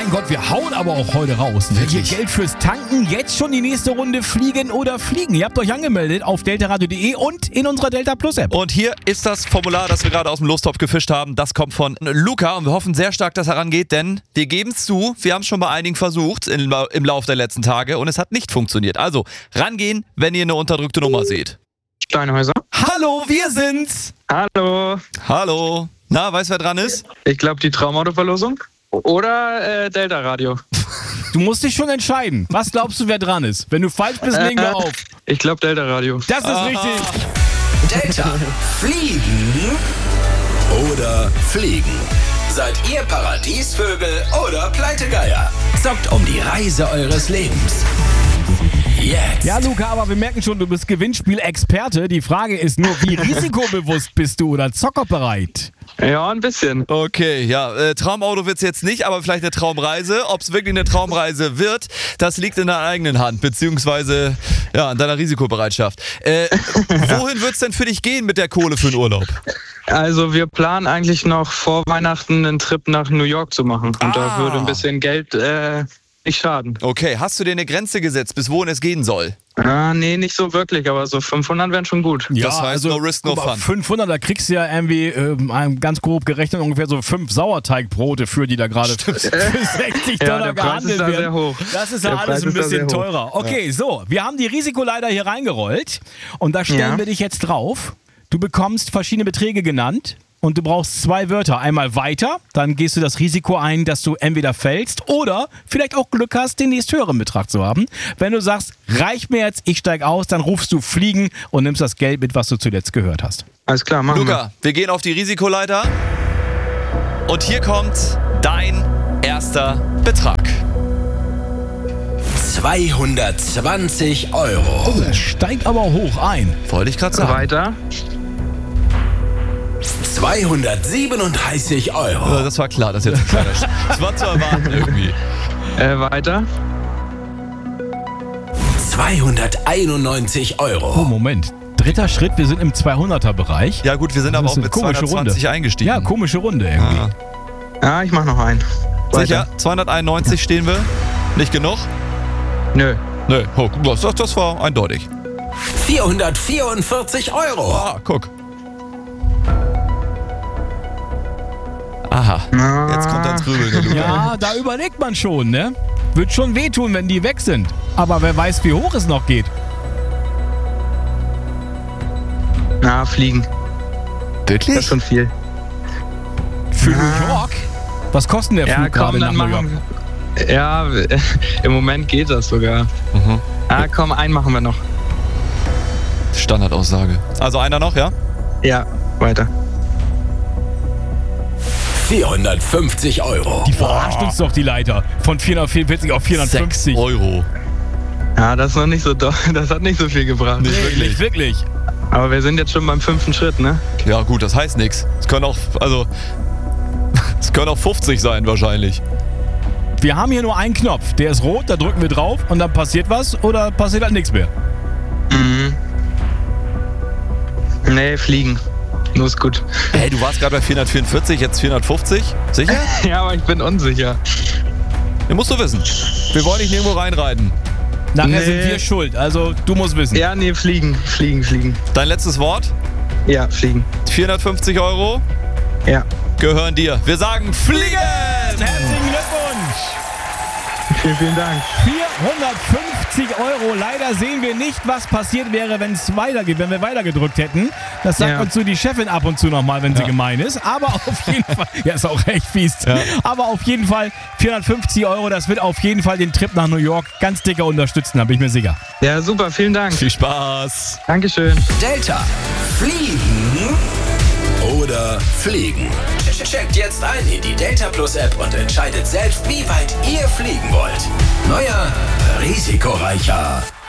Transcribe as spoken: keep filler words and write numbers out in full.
Mein Gott, wir hauen aber auch heute raus. Wirklich? Hier Geld fürs Tanken, jetzt schon die nächste Runde Fliegen oder Fliegen. Ihr habt euch angemeldet auf deltaradio punkt de und in unserer Delta Plus App. Und hier ist das Formular, das wir gerade aus dem Lostopf gefischt haben. Das kommt von Luca und wir hoffen sehr stark, dass er rangeht, denn wir geben es zu, wir haben es schon bei einigen versucht in, im Laufe der letzten Tage und es hat nicht funktioniert. Also rangehen, wenn ihr eine unterdrückte Nummer seht. Steinhäuser. Hallo, wir sind's. Hallo. Hallo. Na, weißt du, wer dran ist? Ich glaube, die Traumautoverlosung. Oder äh, Delta Radio. Du musst dich schon entscheiden. Was glaubst du, wer dran ist? Wenn du falsch bist, legen wir auf. Ich glaube Delta Radio. Das ist Aha. richtig. Delta. Fliegen oder Fliegen? Seid ihr Paradiesvögel oder Pleitegeier? Zockt um die Reise eures Lebens. Jetzt. Ja, Luca, aber wir merken schon, du bist Gewinnspiel-Experte. Die Frage ist nur, wie risikobewusst bist du oder zockerbereit? Ja, ein bisschen. Okay, ja, äh, Traumauto wird's jetzt nicht, aber vielleicht eine Traumreise. Ob es wirklich eine Traumreise wird, das liegt in deiner eigenen Hand, beziehungsweise ja, in deiner Risikobereitschaft. Äh, wohin wird's denn für dich gehen mit der Kohle für den Urlaub? Also wir planen eigentlich noch vor Weihnachten einen Trip nach New York zu machen. Und Ah. da würde ein bisschen Geld äh, nicht schaden. Okay, hast du dir eine Grenze gesetzt, bis wohin es gehen soll? Ah, nee, nicht so wirklich, aber so fünfhundert wären schon gut. Ja, Das heißt, no risk, no guck mal, fun. fünfhundert, da kriegst du ja irgendwie, ähm, ganz grob gerechnet, ungefähr so fünf Sauerteigbrote für, die da gerade für sechzig Ja, Dollar der Preis gehandelt ist da werden. sehr hoch. Das ist ja Der alles Preis ein ist da bisschen sehr hoch. teurer. Okay, so, wir haben die Risikoleiter hier reingerollt und da stellen Ja. wir dich jetzt drauf. Du bekommst verschiedene Beträge genannt. Und du brauchst zwei Wörter. Einmal weiter, dann gehst du das Risiko ein, dass du entweder fällst oder vielleicht auch Glück hast, den nächsthöheren Betrag zu haben. Wenn du sagst, reich mir jetzt, ich steig aus, dann rufst du Fliegen und nimmst das Geld mit, was du zuletzt gehört hast. Alles klar, machen Luca, wir gehen auf die Risikoleiter. Und hier kommt dein erster Betrag. zweihundertzwanzig Euro. Oh, das steigt aber hoch ein. Wollte ich gerade wir. sagen. Weiter. zweihundertsiebenunddreißig Ja, Euro. das war klar, das ist jetzt ein kleiner Sch- Das war zu erwarten irgendwie. Äh, weiter. zweihunderteinundneunzig Oh, Euro. Moment. Dritter Schritt, wir sind im zweihunderter-Bereich. Ja gut, wir sind Das aber ist auch eine mit komische zweihundertzwanzig Runde. eingestiegen. Ja, komische Runde irgendwie. Ah. Ja, ich mach noch einen. Weiter. Sicher? zweihunderteinundneunzig stehen wir? Nicht genug? Nö. Nö, oh, das, das, das war eindeutig. vierhundertvierundvierzig Euro. Ah, guck. Aha, jetzt kommt das Grübeln, der Luca. Ja, da überlegt man schon, ne? Wird schon wehtun, wenn die weg sind. Aber wer weiß, wie hoch es noch geht. Na, fliegen. Das Wirklich? ist schon viel. Für New York? Was kostet der Ja, Flug gerade komm, nach dann New York? machen wir. Ja, im Moment geht das sogar. Mhm. Ah, komm, einen machen wir noch. Standardaussage. Also einer noch, ja? Ja, weiter. vierhundertfünfzig Euro. Die verarscht uns doch, die Leiter. Von vierhundertvierundvierzig auf vierhundertfünfzig. sechs Euro. Ja, das ist noch nicht so doll. Das hat nicht so viel gebracht. Nicht Nee, wirklich. nicht wirklich. Aber wir sind jetzt schon beim fünften Schritt, ne? Ja gut, das heißt nichts. Es können auch, also, es können auch fünfzig sein wahrscheinlich. Wir haben hier nur einen Knopf. Der ist rot, da drücken wir drauf und dann passiert was oder passiert halt nichts mehr. Mhm. Nee, fliegen. Nur ist gut. Hey, du warst gerade bei vierhundertvierundvierzig, jetzt vierhundertfünfzig? Sicher? Ja, aber ich bin unsicher. Den musst du wissen. Wir wollen dich nirgendwo reinreiten. Nachher Nee. sind wir schuld. Also du musst wissen. Ja, nee, fliegen. Fliegen, fliegen. Dein letztes Wort? Ja, fliegen. vierhundertfünfzig Euro Ja. gehören dir. Wir sagen Fliegen! Herzlichen Glückwunsch! Vielen, vielen Dank. vierhundertfünfzig Euro. Leider sehen wir nicht, was passiert wäre, wenn es weitergeht, wenn wir weitergedrückt hätten. Das sagt Ja. uns so die Chefin ab und zu nochmal, wenn sie Ja. gemein ist. Aber auf jeden Fall, ja, ist auch recht fies. Ja. Aber auf jeden Fall vierhundertfünfzig Euro, das wird auf jeden Fall den Trip nach New York ganz dicker unterstützen, da bin ich mir sicher. Ja, super. Vielen Dank. Viel Spaß! Dankeschön. Delta. Fliegen oder Fliegen? Checkt jetzt ein in die Delta Plus App und entscheidet selbst, wie weit ihr fliegen wollt. Neuer, risikoreicher